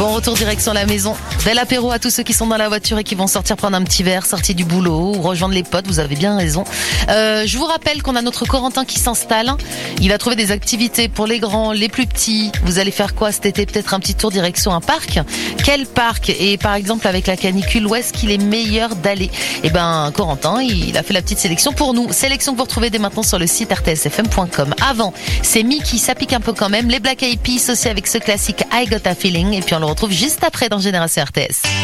Bon retour direction la maison. Bel apéro à tous ceux qui sont dans la voiture et qui vont sortir prendre un petit verre, sortir du boulot ou rejoindre les potes, vous avez bien raison. Je vous rappelle qu'on a notre Corentin qui s'installe. Il a trouvé des activités pour les grands, les plus petits. Vous allez faire quoi cet été? Peut-être un petit tour direction un parc. Quel parc? Et par exemple avec la canicule, où est-ce qu'il est meilleur d'aller? Eh ben Corentin, il a fait la petite sélection pour nous. Sélection que vous retrouvez dès maintenant sur le site rtsfm.com. Avant, c'est Mickey, ça pique un peu quand même. Les Black Eyed Peas aussi avec ce classique I Got a Feeling. Et puis on le retrouve juste après dans Génération RTS.